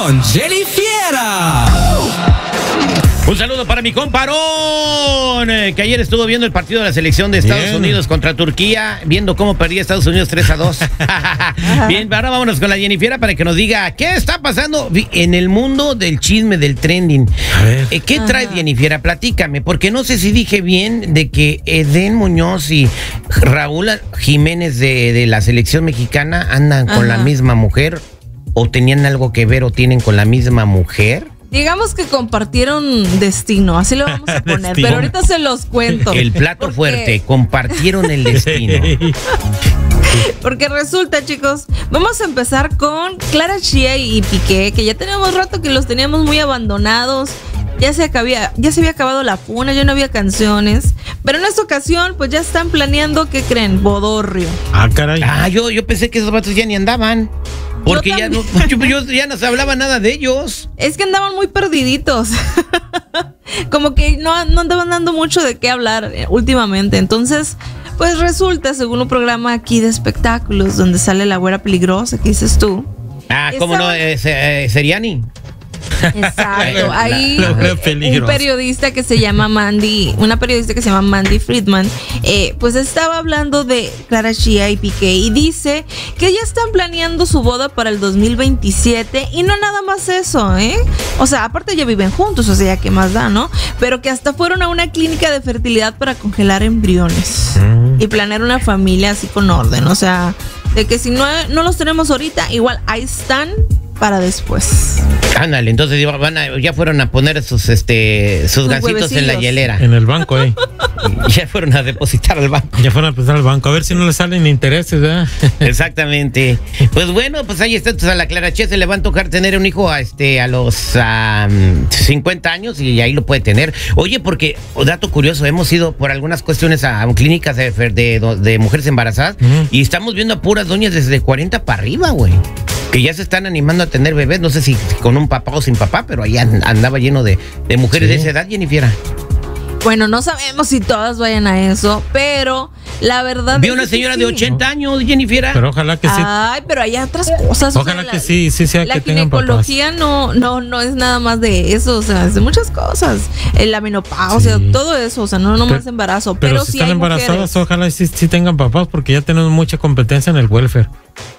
con Jenny Fiera. Un saludo para mi comparón, que ayer estuvo viendo el partido de la selección de Estados Unidos contra Turquía, viendo cómo perdía Estados Unidos 3-2. Bien, ahora vámonos con la Jennifiera para que nos diga qué está pasando en el mundo del chisme, del trending. A ver. ¿Qué trae Jennifiera? Platícame, porque no sé si dije bien de que Edén Muñoz y Raúl Jiménez de la selección mexicana andan con la misma mujer, o tenían algo que ver, o tienen con la misma mujer. Digamos que compartieron destino, así lo vamos a poner, pero ahorita se los cuento. El plato fuerte, compartieron el destino. Porque resulta, chicos, vamos a empezar con Clara Chía y Piqué, que ya tenemos rato que los teníamos muy abandonados. Ya se había acabado la funa, ya no había canciones. Pero en esta ocasión, pues ya están planeando, ¿qué creen? Bodorrio. Ah, caray. Yo pensé que esos vatos ya ni andaban. Porque ya no se hablaba nada de ellos. Es que andaban muy perdiditos. Como que no andaban dando mucho de qué hablar últimamente. Entonces, pues resulta, según un programa aquí de espectáculos, donde sale la güera peligrosa, que dices tú. ¿Cómo no? Seriani. Exacto, ahí un periodista que se llama Mandy Friedman, pues estaba hablando de Clara Chía y Piqué y dice que ya están planeando su boda para el 2027 y no nada más eso, o sea, aparte ya viven juntos, o sea, ya qué más da, ¿no? Pero que hasta fueron a una clínica de fertilidad para congelar embriones y planear una familia así con orden, o sea, de que si no los tenemos ahorita, igual ahí están para después. Ándale, entonces ya fueron a poner sus gansitos en la hielera. En el banco, Ya fueron a depositar al banco. Ya fueron a depositar al banco, a ver si no le salen intereses, ¿verdad? Exactamente. Pues bueno, pues ahí está, entonces a la Clara Chía se le va a tocar tener un hijo a los 50 años y ahí lo puede tener. Oye, porque, dato curioso, hemos ido por algunas cuestiones a clínicas de mujeres embarazadas y estamos viendo a puras doñas desde 40 para arriba, güey. Que ya se están animando a tener bebés, no sé si con un papá o sin papá, pero ahí andaba lleno de mujeres de esa edad, Jennifiera. Bueno, no sabemos si todas vayan a eso, pero la verdad... Vi una señora de 80 años, Jennifiera. Pero ojalá que sí. Ay, pero hay otras cosas. Ojalá que sí sea que tengan papás. La ginecología no es nada más de eso, o sea, es de muchas cosas. La menopausia, todo eso, o sea, no más embarazo. Pero si sí están hay embarazadas, mujeres. Ojalá sí tengan papás, porque ya tenemos mucha competencia en el welfare.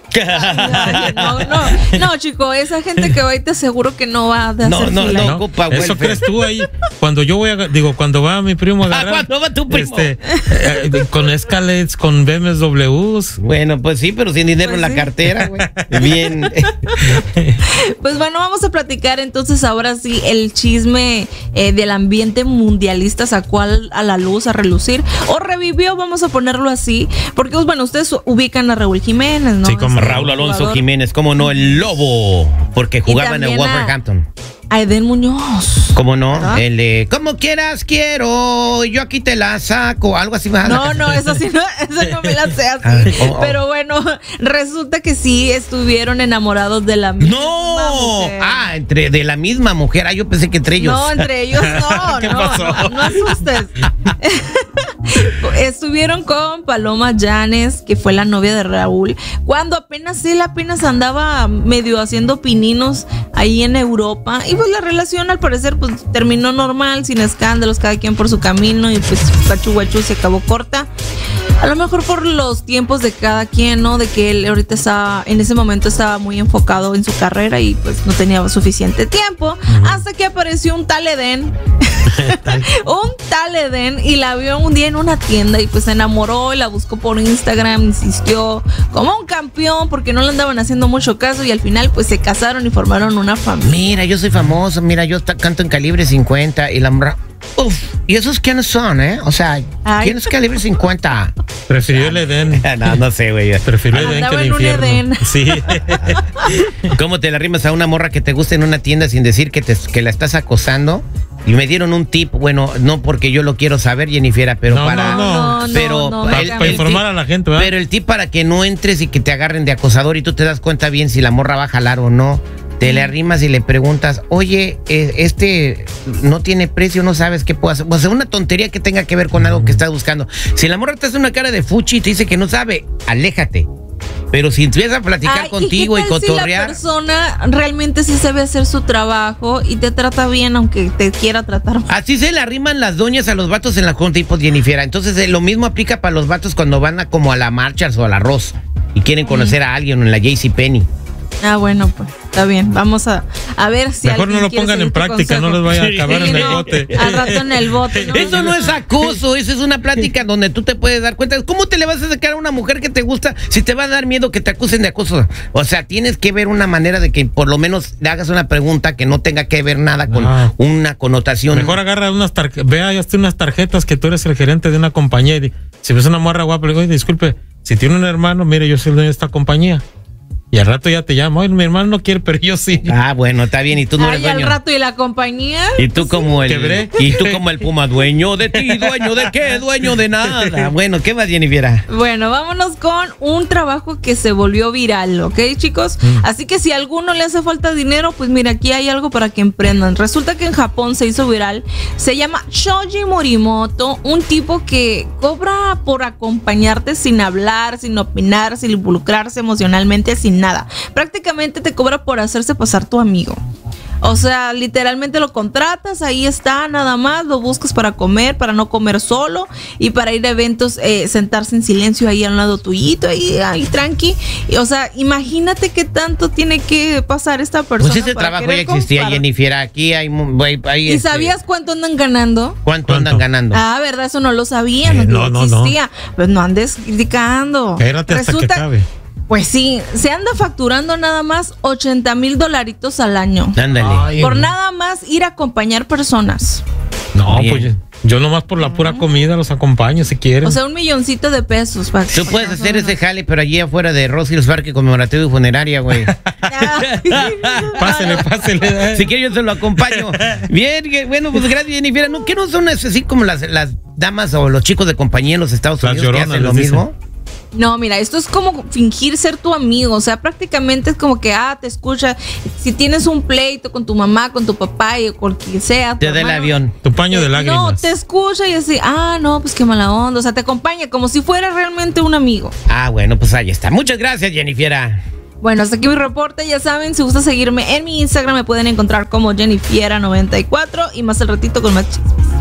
No, chico, esa gente que va y te aseguro que no va a hacer fila. No ocupa welfare. Eso crees tú ahí. Cuando yo cuando va mi primo a agarrar. ¿Cuándo va tu primo? Con Escalades, con BMWs. Bueno, pues sí, pero sin dinero en la cartera, güey. Bien. Pues bueno, vamos a platicar entonces ahora sí el chisme del ambiente mundialista sacó a la luz, a relucir, o revivió, vamos a ponerlo así, porque pues bueno, ustedes ubican a Raúl Jiménez, ¿no? Sí, como Raúl Alonso Jiménez, cómo no, el Lobo, porque jugaba en el Wolverhampton. A Edén Muñoz. ¿Cómo no? Como quieras quiero, yo aquí te la saco, algo así. No, eso sí eso no me la sé así. Pero bueno, resulta que sí estuvieron enamorados de la misma mujer. De la misma mujer. Yo pensé que entre ellos. No, entre ellos no. ¿Qué pasó? No asustes. Estuvieron con Paloma Llanes, que fue la novia de Raúl, cuando apenas andaba medio haciendo pininos ahí en Europa. Y pues la relación al parecer pues terminó normal, sin escándalos, cada quien por su camino, y pues guachu se acabó corta. A lo mejor por los tiempos de cada quien, ¿no? De que él ahorita en ese momento estaba muy enfocado en su carrera y pues no tenía suficiente tiempo. Hasta que apareció un tal Edén. Un tal Edén, y la vio un día en una tienda y pues se enamoró y la buscó por Instagram, insistió como un campeón porque no le andaban haciendo mucho caso, y al final pues se casaron y formaron una familia. Mira, yo soy famoso, yo canto en Calibre 50 y la morra... ¿Y esos quiénes son, O sea, ¿quién es Calibre 50? Prefirió el Edén. No sé, güey. Prefirió el Edén que el infierno. Edén. Sí. ¿Cómo te la rimas a una morra que te gusta en una tienda sin decir que la estás acosando? Y me dieron un tip, bueno, no porque yo lo quiero saber, Jennifiera, pero para informar a la gente, ¿verdad? Pero el tip para que no entres y que te agarren de acosador y tú te das cuenta bien si la morra va a jalar o no. Te le arrimas y le preguntas, oye, no tiene precio, no sabes qué puedo hacer. O sea, una tontería que tenga que ver con algo que estás buscando. Si la morra te hace una cara de fuchi y te dice que no sabe, aléjate. Pero si empiezas a platicar Ay, contigo y ¿qué tal cotorrear. Si la persona realmente sí sabe hacer su trabajo y te trata bien, aunque te quiera tratar mal. Así se le arriman las doñas a los vatos en la tipo Jennifer. Entonces lo mismo aplica para los vatos cuando van como a la Marshalls o al Arroz y quieren conocer a alguien en la JCPenney. Ah, bueno, pues está bien. Vamos a ver si Mejor alguien no lo quiere pongan seguir en tu práctica, no consejo. les vaya a acabar Sí, en el no, bote. al rato en el bote, ¿no? Eso no es acoso, eso es una plática donde tú te puedes dar cuenta. ¿Cómo te le vas a sacar a una mujer que te gusta si te va a dar miedo que te acusen de acoso? O sea, tienes que ver una manera de que por lo menos le hagas una pregunta que no tenga que ver nada con una connotación. Mejor agarra unas tarjetas, vea, ya unas tarjetas que tú eres el gerente de una compañía y si ves una morra guapa, le digo, oye, disculpe, si tiene un hermano, mire, yo soy el dueño de esta compañía. Y al rato ya te llamo, oye, mi hermano no quiere, pero yo sí. Ah, bueno, está bien, y tú no eres Ay, al dueño. rato y la compañía. Y tú como Quebré. el Puma, dueño de ti, dueño de qué, dueño de nada. Bueno, ¿qué más, Jennifer? Bueno, vámonos con un trabajo que se volvió viral, ¿ok, chicos? Así que si a alguno le hace falta dinero, pues mira, aquí hay algo para que emprendan. Resulta que en Japón se hizo viral. Se llama Shoji Morimoto, un tipo que cobra por acompañarte sin hablar, sin opinar, sin involucrarse emocionalmente, sin nada. Prácticamente te cobra por hacerse pasar tu amigo. O sea, literalmente lo contratas, ahí está, nada más, lo buscas para comer, para no comer solo y para ir a eventos, sentarse en silencio ahí al lado tuyito, ahí tranqui. Y, o sea, imagínate qué tanto tiene que pasar esta persona. Pues ese para trabajo ya querer existía, comprar. Jennifer. Aquí hay ¿Y sabías cuánto andan ganando? ¿Cuánto andan ganando? Ah, ¿verdad? Eso no lo sabía, No, no existía. Pues no andes criticando. Espérate hasta que acabe. Pues sí, se anda facturando nada más $80,000 al año. Ándale. Ay, Por nada más ir a acompañar personas. No, Bien. pues yo nomás por la pura comida los acompaño si quieren. O sea, $1,000,000 para Tú puedes hacer ese jale, pero allí afuera de Rosales Parque Conmemorativo y Funeraria, güey. Pásele. Si quieres yo se lo acompaño. Bien, bueno, pues gracias, Jennifer. ¿No, ¿Qué no son así como las damas o los chicos de compañía en los Estados Las Unidos que lloronas, hacen lo les dicen. mismo? No, mira, esto es como fingir ser tu amigo. O sea, prácticamente es como que, te escucha. Si tienes un pleito con tu mamá, con tu papá y con quien sea. tu Te da el hermano, avión. Tu paño de lágrimas. No, te escucha y así, no, pues qué mala onda. O sea, te acompaña como si fuera realmente un amigo. Ah, bueno, pues ahí está. Muchas gracias, Jennifer. Bueno, hasta aquí mi reporte. Ya saben, si gusta seguirme en mi Instagram, me pueden encontrar como Jennifiera94 y más al ratito con más chismes.